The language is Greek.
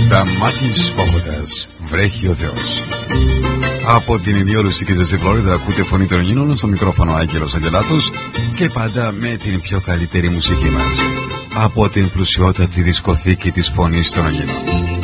Σταμάτης Κόκοτας, βρέχει ο Θεός. Από την Ινιόλουστη και στη Φλόριδα ακούτε φωνή των Ελλήνων, στο μικρόφωνο Άγγελος Αγγελάτος και πάντα με την πιο καλύτερη μουσική μας από την πλουσιότατη δισκοθήκη της φωνής των Ελλήνων.